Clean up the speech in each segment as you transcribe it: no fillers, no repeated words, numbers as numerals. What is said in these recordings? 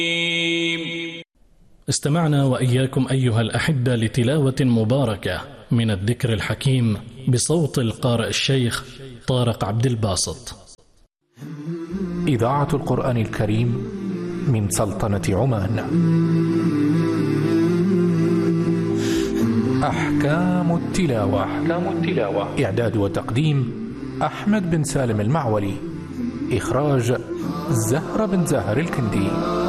استمعنا وإياكم أيها الأحبة لتلاوة مباركة من الذكر الحكيم بصوت القارئ الشيخ طارق عبد الباسط. إذاعة القرآن الكريم من سلطنة عمان. أحكام التلاوة. إعداد وتقديم أحمد بن سالم المعولي. إخراج زهرة بن زاهر الكندي.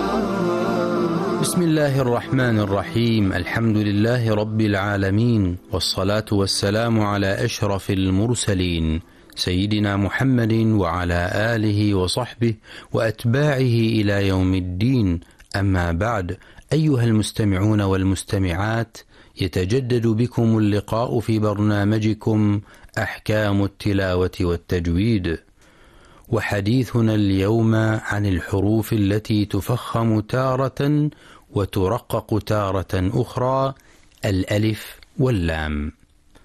بسم الله الرحمن الرحيم. الحمد لله رب العالمين، والصلاة والسلام على أشرف المرسلين سيدنا محمد وعلى آله وصحبه وأتباعه إلى يوم الدين. أما بعد، أيها المستمعون والمستمعات، يتجدد بكم اللقاء في برنامجكم أحكام التلاوة والتجويد، وحديثنا اليوم عن الحروف التي تفخم تارة وترقق تارة أخرى، الألف واللام.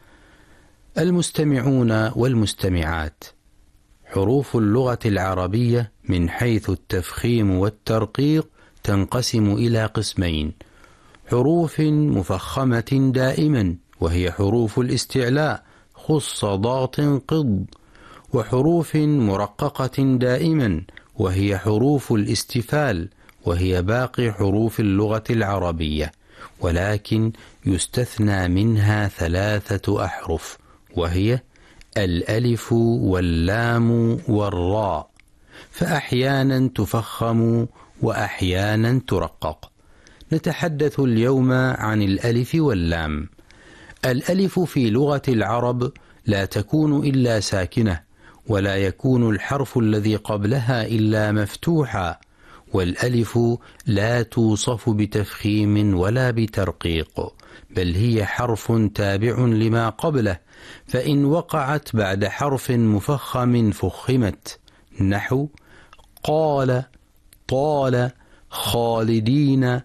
المستمعون والمستمعات، حروف اللغة العربية من حيث التفخيم والترقيق تنقسم إلى قسمين: حروف مفخمة دائما وهي حروف الاستعلاء خص ضغط قض، وحروف مرققة دائما وهي حروف الاستفال وهي باقي حروف اللغة العربية، ولكن يستثنى منها 3 أحرف، وهي الألف واللام والراء، فأحيانا تفخم وأحيانا ترقق. نتحدث اليوم عن الألف واللام. الألف في لغة العرب لا تكون إلا ساكنة، ولا يكون الحرف الذي قبلها إلا مفتوحا، والألف لا توصف بتفخيم ولا بترقيق، بل هي حرف تابع لما قبله، فإن وقعت بعد حرف مفخم فخمت، نحو قال، طال، خالدين،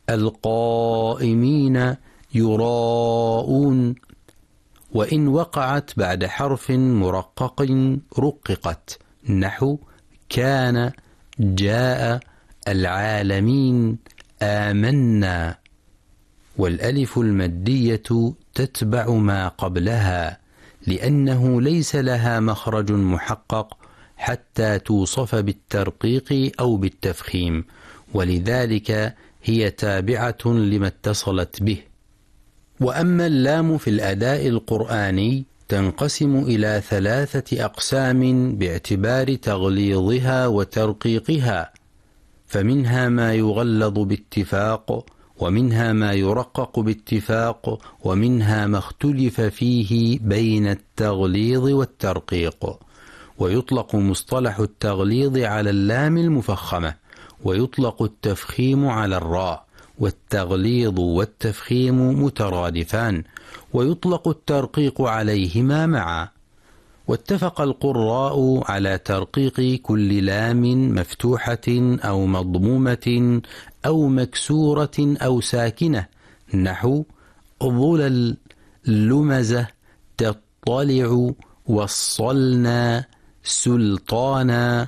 القائمين، يراءون. وإن وقعت بعد حرف مرقق رققت، نحو كان، جاء، العالمين، آمنا. والألف المادية تتبع ما قبلها، لأنه ليس لها مخرج محقق حتى توصف بالترقيق أو بالتفخيم، ولذلك هي تابعة لما اتصلت به. وأما اللام في الأداء القرآني تنقسم إلى 3 أقسام باعتبار تغليظها وترقيقها، فمنها ما يغلظ باتفاق، ومنها ما يرقق باتفاق، ومنها ما اختلف فيه بين التغليظ والترقيق. ويطلق مصطلح التغليظ على اللام المفخمة، ويطلق التفخيم على الراء، والتغليظ والتفخيم مترادفان، ويطلق الترقيق عليهما معا. واتفق القراء على ترقيق كل لام مفتوحة أو مضمومة أو مكسورة أو ساكنة، نحو ظلل، لمزة، تطلع، وصلنا، سلطانا،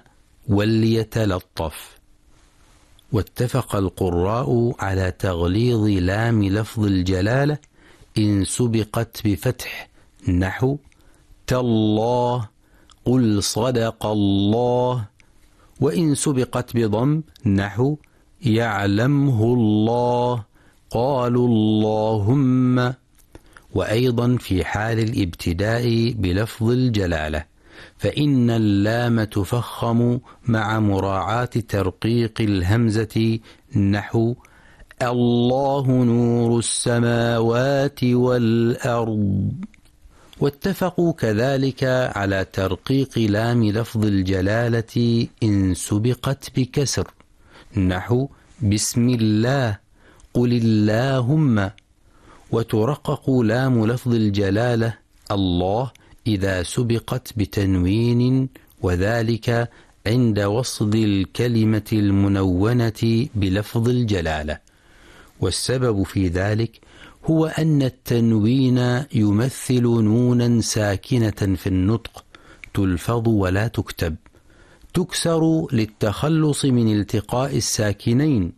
وليتلطف. واتفق القراء على تغليظ لام لفظ الجلالة إن سبقت بفتح، نحو تالله، قل صدق الله، وإن سبقت بضم، نحو يعلمه الله، قالوا اللهم. وأيضا في حال الابتداء بلفظ الجلالة، فإن اللام تفخم مع مراعاة ترقيق الهمزة، نحو الله نور السماوات والأرض. واتفقوا كذلك على ترقيق لام لفظ الجلالة إن سبقت بكسر، نحو بسم الله، قل اللهم. وترقق لام لفظ الجلالة الله إذا سبقت بتنوين، وذلك عند وصل الكلمة المنونة بلفظ الجلالة. والسبب في ذلك هو أن التنوين يمثل نونا ساكنة في النطق تلفظ ولا تكتب، تكسر للتخلص من التقاء الساكنين،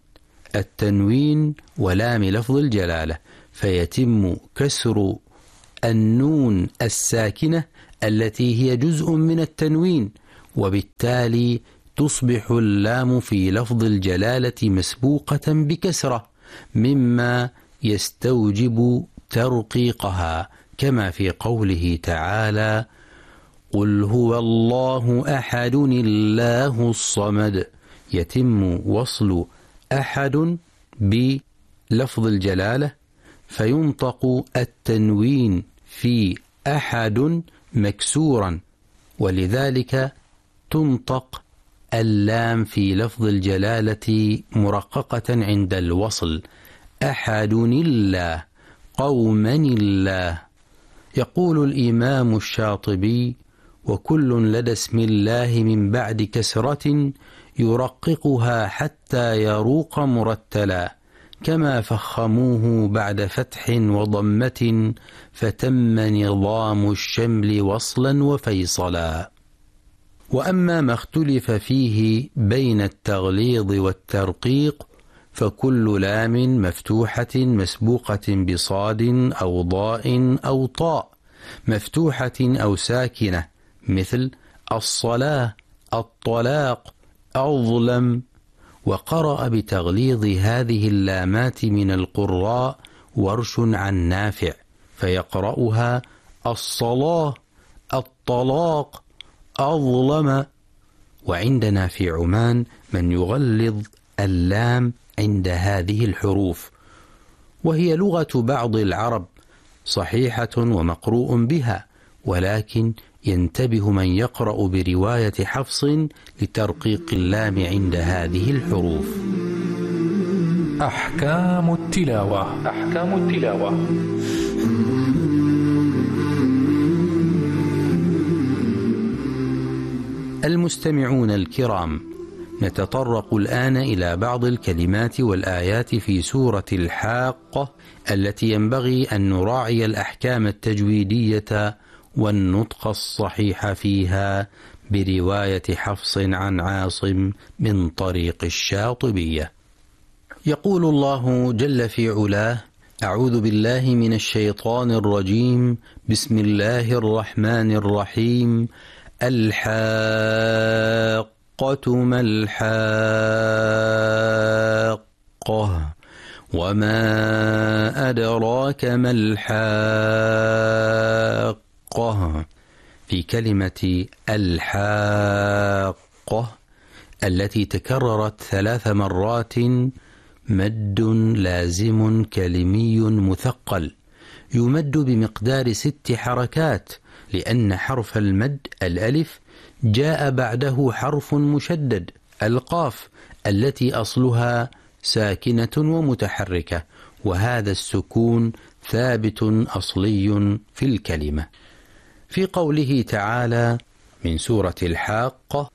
التنوين ولام لفظ الجلالة، فيتم كسر النون الساكنة التي هي جزء من التنوين، وبالتالي تصبح اللام في لفظ الجلالة مسبوقة بكسرة، مما يستوجب ترقيقها، كما في قوله تعالى: قل هو الله أحد الله الصمد. يتم وصل أحد بلفظ الجلالة، فينطق التنوين في أحد مكسورا، ولذلك تنطق اللام في لفظ الجلالة مرققة عند الوصل: أحد الله، قوما الله. يقول الإمام الشاطبي: وكل لدى اسم الله من بعد كسرة يرققها حتى يروق مرتلا، كما فخموه بعد فتح وضمة، فتم نظام الشمل وصلا وفيصلا. وأما ما اختلف فيه بين التغليظ والترقيق فكل لام مفتوحة مسبوقة بصاد أو ضاء أو طاء، مفتوحة أو ساكنة، مثل الصلاة، الطلاق، أظلم. وقرأ بتغليظ هذه اللامات من القراء ورش عن نافع، فيقرأها الصلاة، الطلاق، أظلم. وعندنا في عمان من يغلظ اللام عند هذه الحروف، وهي لغة بعض العرب صحيحة ومقروء بها، ولكن ينتبه من يقرأ برواية حفص لترقيق اللام عند هذه الحروف. أحكام التلاوة. أحكام التلاوة. المستمعون الكرام، نتطرق الآن إلى بعض الكلمات والآيات في سورة الحاقة التي ينبغي أن نراعي الأحكام التجويدية والنطق الصحيح فيها برواية حفص عن عاصم من طريق الشاطبية. يقول الله جل في علاه: أعوذ بالله من الشيطان الرجيم، بسم الله الرحمن الرحيم. الحاقة ما الحاقة، وما أدراك ما الحاقة. في كلمة الحاقة التي تكررت 3 مرات مد لازم كلمي مثقل، يمد بمقدار 6 حركات، لأن حرف المد الألف جاء بعده حرف مشدد القاف التي أصلها ساكنة ومتحركة، وهذا السكون ثابت أصلي في الكلمة. في قوله تعالى من سورة الحاقة: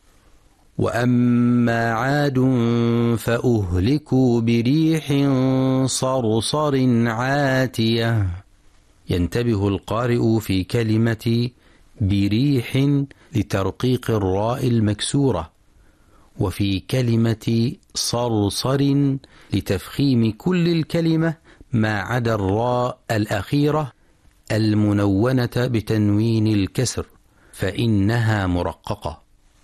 وأما عاد فأهلكوا بريح صرصر عاتية، ينتبه القارئ في كلمة بريح لترقيق الراء المكسورة، وفي كلمة صرصر لتفخيم كل الكلمة ما عدا الراء الأخيرة المنونة بتنوين الكسر، فإنها مرققة.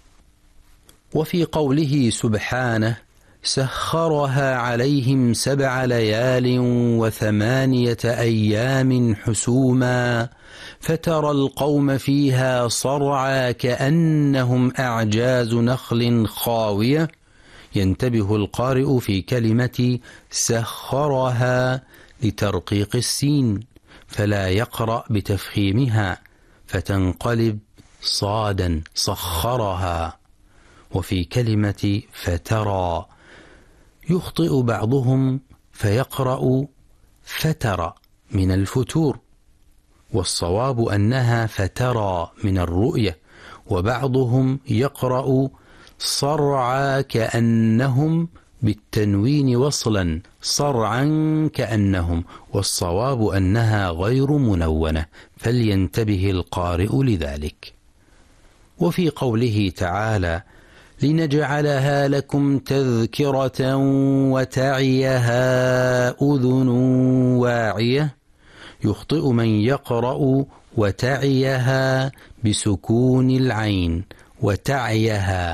وفي قوله سبحانه: سخرها عليهم 7 ليال و8 أيام حسوما فترى القوم فيها صرعى كأنهم أعجاز نخل خاوية، ينتبه القارئ في كلمة سخرها لترقيق السين، فلا يقرأ بتفخيمها فتنقلب صادا سخرها. وفي كلمة فترى يخطئ بعضهم فيقرأ فتر من الفتور، والصواب أنها فترى من الرؤية، وبعضهم يقرأ صرعى كأنهم بالتنوين وصلا صرعا كأنهم، والصواب أنها غير منونة، فلينتبه القارئ لذلك. وفي قوله تعالى: لنجعلها لكم تذكرة وتعيها أذن واعية. يخطئ من يقرأ وتعيها بسكون العين وتعيها